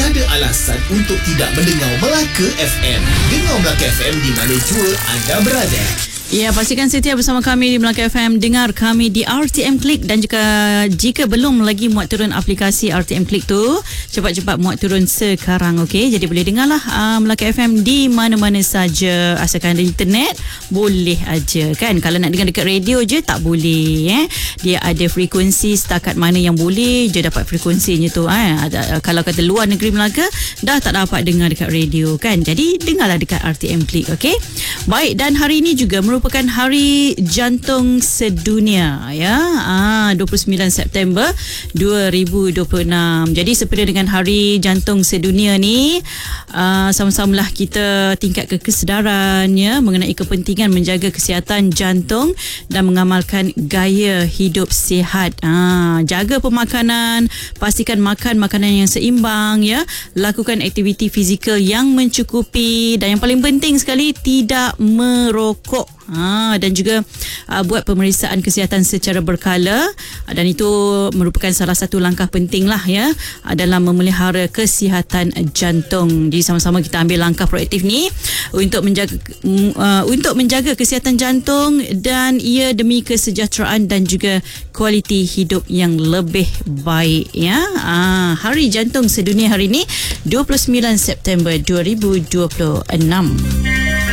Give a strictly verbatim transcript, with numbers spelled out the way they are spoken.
ada alasan untuk tidak mendengar Melaka F M. Dengar Melaka F M di mana jua anda berada. Ya, pastikan setia bersama kami di Melaka F M. Dengar kami di R T M Click, dan juga jika belum lagi muat turun aplikasi R T M Click tu, cepat-cepat muat turun sekarang, okey? Jadi boleh dengarlah uh, Melaka F M di mana-mana saja, asalkan ada internet boleh aja kan. Kalau nak dengar dekat radio je tak boleh, eh. Dia ada frekuensi setakat mana yang boleh je dapat frekuensinya tu, eh. Ada, kalau kata luar negeri Melaka dah tak dapat dengar dekat radio kan. Jadi dengarlah dekat R T M Click, okey? Baik, dan hari ini juga merupakan Hari Jantung Sedunia, ya. Ah, dua puluh sembilan September dua ribu dua puluh enam. Jadi sepada dengan Hari Jantung Sedunia ni, uh, sama-samalah kita tingkatkan kesedaran, ya, mengenai kepentingan menjaga kesihatan jantung dan mengamalkan gaya hidup sihat. Ah, jaga pemakanan, pastikan makan makanan yang seimbang, ya. Lakukan aktiviti fizikal yang mencukupi, dan yang paling penting sekali, tidak merokok. Ha, dan juga uh, buat pemeriksaan kesihatan secara berkala, uh, dan itu merupakan salah satu langkah penting lah, ya, uh, dalam memelihara kesihatan jantung. Jadi sama-sama kita ambil langkah proaktif ni untuk menjaga uh, untuk menjaga kesihatan jantung, dan ia demi kesejahteraan dan juga kualiti hidup yang lebih baik, ya. Uh, Hari Jantung Sedunia hari ini dua puluh sembilan September dua ribu dua puluh enam.